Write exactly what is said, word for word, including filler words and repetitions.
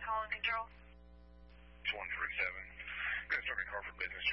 calling control. It's one forty-seven. I'm going to start my car for business